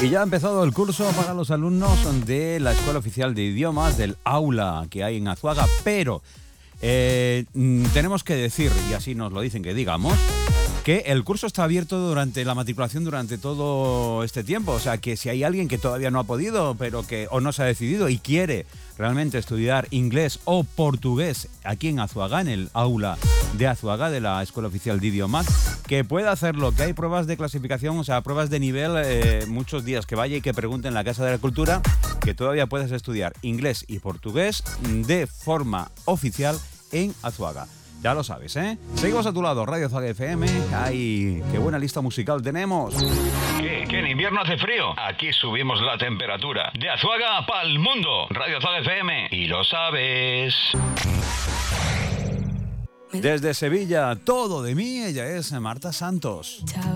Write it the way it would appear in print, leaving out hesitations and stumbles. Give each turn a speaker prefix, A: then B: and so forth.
A: Y ya ha empezado el curso para los alumnos de la Escuela Oficial de Idiomas del aula que hay en Azuaga, pero tenemos que decir, y así nos lo dicen que digamos, que el curso está abierto durante la matriculación durante todo este tiempo. O sea, que si hay alguien que todavía no ha podido o no se ha decidido y quiere realmente estudiar inglés o portugués aquí en Azuaga, en el aula de Azuaga de la Escuela Oficial de Idiomas, que pueda hacerlo, que hay pruebas de clasificación, o sea, pruebas de nivel, muchos días que vaya y que pregunte en la Casa de la Cultura, que todavía puedes estudiar inglés y portugués de forma oficial en Azuaga. Ya lo sabes, ¿eh? Seguimos a tu lado, Radio Azuaga FM. ¡Ay, qué buena lista musical tenemos!
B: ¿Que en invierno hace frío? Aquí subimos la temperatura. De Azuaga pa'l mundo. Radio Azuaga FM. Y lo sabes.
A: Desde Sevilla, todo de mí, ella es Marta Santos.
C: Chao.